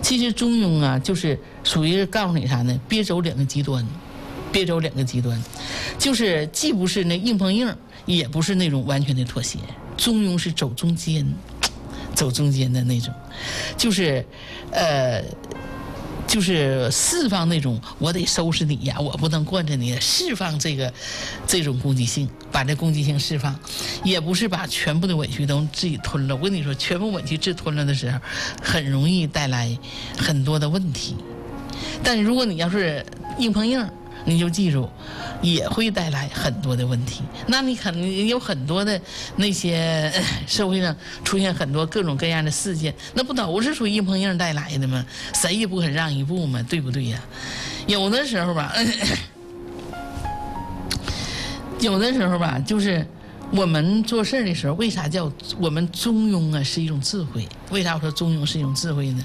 其实中庸啊，就是属于告诉你啥呢？别走两个极端，别走两个极端，就是既不是那硬碰硬，也不是那种完全的妥协。中庸是走中间，走中间的那种，就是释放那种我得收拾你呀，我不能惯着你，释放这种攻击性，把这攻击性释放，也不是把全部的委屈都自己吞了。我跟你说，全部委屈自吞了的时候，很容易带来很多的问题。但如果你要是硬碰硬，你就记住，也会带来很多的问题。那你可能有很多的那些社会上出现很多各种各样的事件，那不都是属于硬碰硬带来的吗？谁也不肯让一步嘛，对不对呀？有的时候吧，就是我们做事的时候，为啥叫我们中庸啊？是一种智慧。为啥我说中庸是一种智慧呢？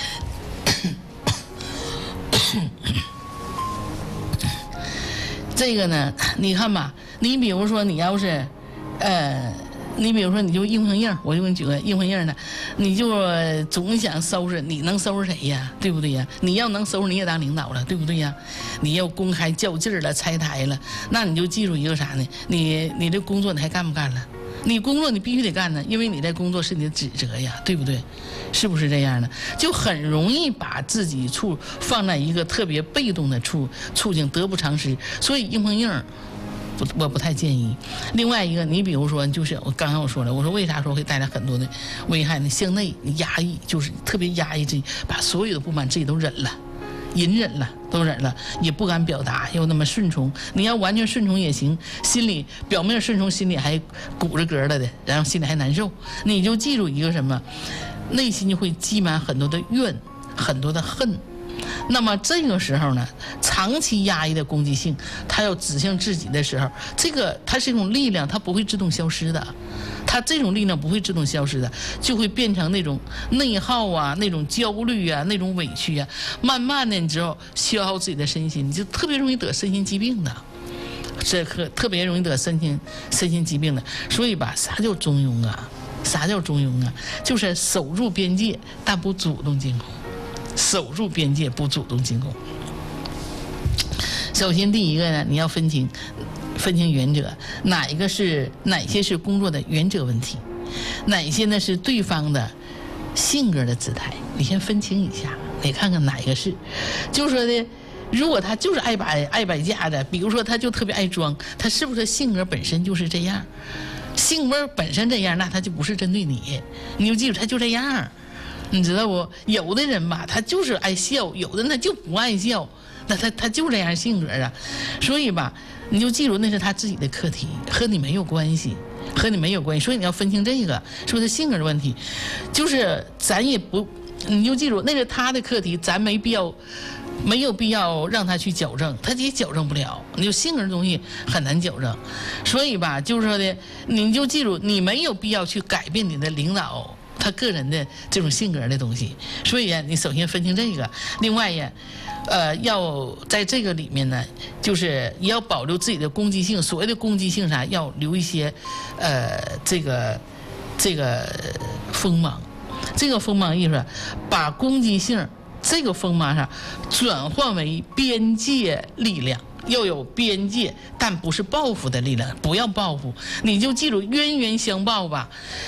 这个呢，你看吧，你比如说你要是，你比如说你就硬碰硬，我就给你举个硬碰硬的，你就总想收拾，你能收拾谁呀？对不对呀？你要能收拾，你也当领导了，对不对呀？你要公开较劲儿了，拆台了，那你就记住一个啥呢？你这工作你还干不干了？你工作你必须得干呢，因为你在工作是你的职责呀，对不对？是不是这样的？就很容易把自己放在一个特别被动的处境，得不偿失。所以硬碰硬，我不太建议。另外一个，你比如说，就是我刚才我说了，我说为啥说会带来很多的危害呢？向内压抑，就是特别压抑自己，把所有的不满自己都忍了。隐忍了，都忍了，也不敢表达，又那么顺从。你要完全顺从也行，心里表面顺从，心里还鼓着嗝了的，然后心里还难受。你就记住一个什么，内心就会积满很多的怨，很多的恨。那么这个时候呢，长期压抑的攻击性，它要指向自己的时候，这个它是一种力量，它不会自动消失的。它这种力量不会自动消失的，就会变成那种内耗啊，那种焦虑啊，那种委屈啊，慢慢的你之后消耗自己的身心，你就特别容易得身心疾病的，特别容易得身心疾病的。所以吧，啥叫中庸啊？啥叫中庸啊？就是守住边界，但不主动进攻。守住边界，不主动进攻。首先，第一个呢，你要分清原则，哪些是工作的原则问题，哪些呢是对方的性格的姿态，你先分清一下，你看看哪一个是。就说的，如果他就是爱摆架的，比如说他就特别爱装，他是不是性格本身就是这样？性格本身这样，那他就不是针对你，你就记住他就这样。你知道不？有的人吧，他就是爱笑；有的人他就不爱笑，那他就这样性格啊。所以吧，你就记住那是他自己的课题，和你没有关系，和你没有关系。所以你要分清这个是不是性格的问题，就是咱也不，你就记住那是他的课题，咱没有必要让他去矫正，他自己矫正不了。你就性格的东西很难矫正，所以吧，就是说的，你就记住，你没有必要去改变你的领导他个人的这种性格的东西，所以你首先分清这个。另外呀，要在这个里面呢，就是也要保留自己的攻击性。所谓的攻击性啥，要留一些，这个锋芒。这个锋芒意思，把攻击性这个锋芒上转换为边界力量。要有边界，但不是报复的力量，不要报复。你就记住冤冤相报吧。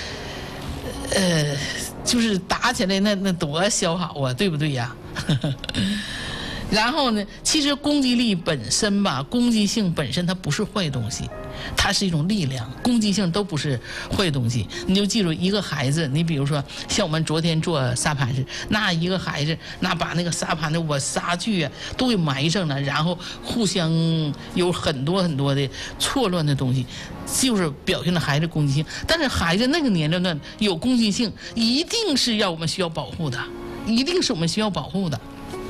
就是打起来那多消耗啊，对不对呀？然后呢，其实攻击力本身吧，攻击性本身它不是坏东西，它是一种力量，攻击性都不是坏东西。你就记住一个孩子，你比如说像我们昨天做沙盘时，那一个孩子那把那个沙盘的我沙具啊都给埋上了，然后互相有很多很多的错乱的东西，就是表现了孩子攻击性。但是孩子那个年龄段有攻击性，一定是我们需要保护的，一定是我们需要保护的。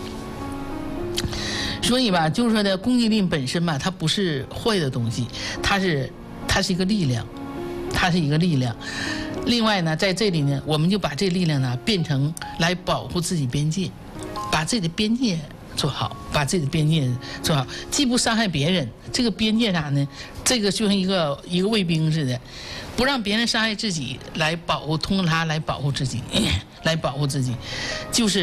所以吧，就是说的攻击力本身吧，它不是坏的东西，它是一个力量，它是一个力量。另外呢，在这里呢，我们就把这力量呢变成来保护自己边界，把自己的边界做好，把自己的边界做好，既不伤害别人。这个边界啥呢？这个就像一个卫兵似的，不让别人伤害自己，来保护，通过它来保护自己，来保护自己，就是。